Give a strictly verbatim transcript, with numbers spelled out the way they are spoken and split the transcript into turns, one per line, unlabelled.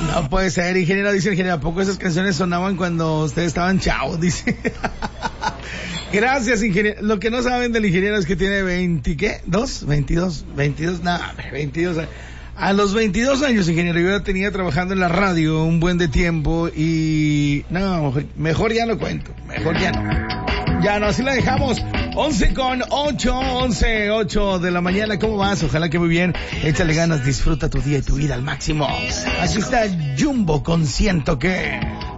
No puede ser, ingeniero, dice el ingeniero, ¿a poco esas canciones sonaban cuando ustedes estaban chavos? Dice. Gracias, ingeniero. Lo que no saben del ingeniero es que tiene veinte, ¿qué? ¿Dos? ¿veintidós? ¿veintidós? Nada, veintidós. A los veintidós años, ingeniero, yo ya tenía trabajando en la radio un buen de tiempo y... No, mejor ya no cuento, mejor ya no. Ya no, así la dejamos. once con ocho, once, ocho de la mañana. ¿Cómo vas? Ojalá que muy bien. Échale ganas, disfruta tu día y tu vida al máximo. Aquí está Jumbo con Siento Que.